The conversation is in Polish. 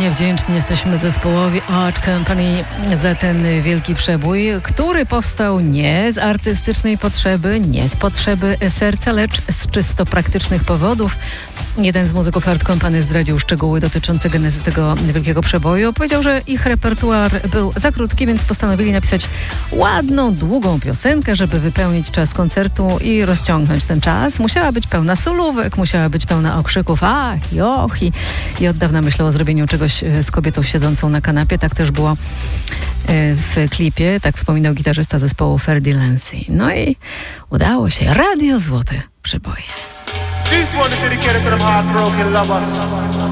Niezmiernie wdzięczni jesteśmy zespołowi Art Company za ten wielki przebój, który powstał nie z artystycznej potrzeby, nie z potrzeby serca, lecz z czysto praktycznych powodów. Jeden z muzyków Art Company zdradził szczegóły dotyczące genezy tego wielkiego przeboju. Powiedział, że ich repertuar był za krótki, więc postanowili napisać ładną, długą piosenkę, żeby wypełnić czas koncertu i rozciągnąć ten czas. Musiała być pełna solówek, musiała być pełna okrzyków i od dawna myślał o zrobieniu czegoś z kobietą siedzącą na kanapie. Tak też było w klipie, tak wspominał gitarzysta zespołu Ferdy Lancy. No i udało się. Radio Złote Przeboje. This one is dedicated to them heartbroken lovers.